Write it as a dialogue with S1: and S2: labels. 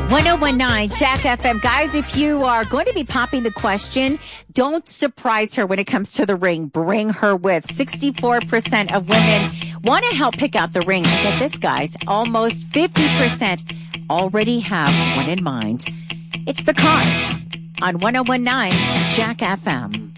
S1: 1019 Jack FM. Guys, if you are going to be popping the question, don't surprise her when it comes to the ring. Bring her with. 64% of women want to help pick out the ring. Get this, guys. Almost 50% already have one in mind. It's the Cars on 1019 Jack FM.